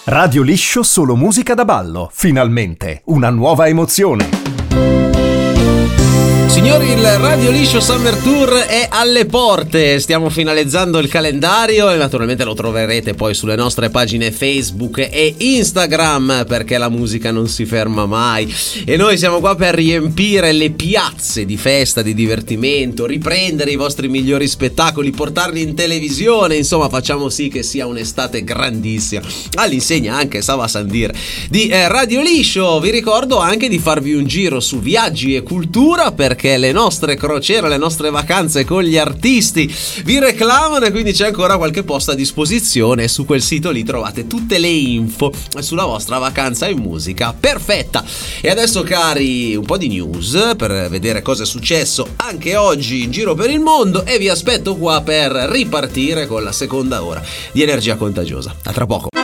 Radio Liscio, solo musica da ballo. Finalmente, una nuova emozione. Signori, il Radio Liscio Summer Tour è alle porte, stiamo finalizzando il calendario e naturalmente lo troverete poi sulle nostre pagine Facebook e Instagram, perché la musica non si ferma mai e noi siamo qua per riempire le piazze di festa, di divertimento, riprendere i vostri migliori spettacoli, portarli in televisione, insomma facciamo sì che sia un'estate grandissima, all'insegna anche Sava Sandir di Radio Liscio. Vi ricordo anche di farvi un giro su Viaggi e Cultura, perché le nostre crociere, le nostre vacanze con gli artisti vi reclamano e quindi c'è ancora qualche posto a disposizione. Su quel sito lì trovate tutte le info sulla vostra vacanza in musica perfetta. E adesso, cari, un po' di news per vedere cosa è successo anche oggi in giro per il mondo e vi aspetto qua per ripartire con la seconda ora di Energia Contagiosa. A tra poco.